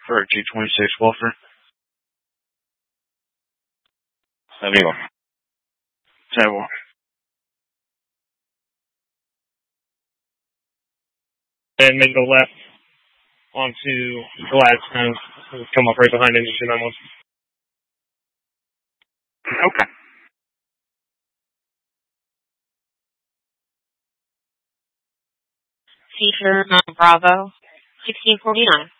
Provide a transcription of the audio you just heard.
for 226 Wolfer. 71. 71. And then go left onto Gladstone. Come up right behind engine 291. Okay. Feature Bravo 1649.